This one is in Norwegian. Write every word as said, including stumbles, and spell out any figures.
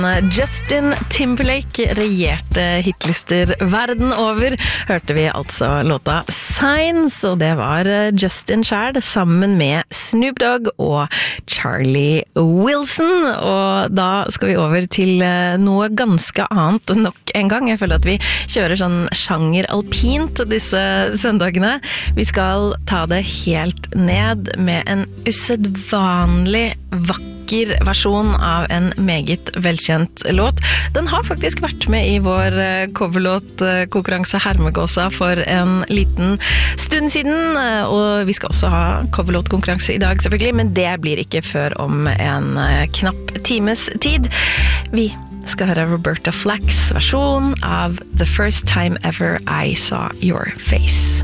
Justin Timberlake regjerte hitlister verden over, hørte vi altså låta Signs, og det var Justin selv sammen med Snoop Dogg og Charlie Wilson, og da skal vi over til noe ganske annet nok en gang. Jeg føler at vi kjører sånn sjanger alpint disse søndagene. Vi skal ta det helt ned med en usedvanlig vakker versjon av en meget velkjent låt. Den har faktisk vært med i vår coverlåt-konkurranse Hermegåsa for en liten stund siden, og vi skal også ha coverlåt-konkurranse i dag selvfølgelig, men det blir ikke før om en knapp times tid. Vi skal høre Roberta Flack's versjon av The First Time Ever I Saw Your Face.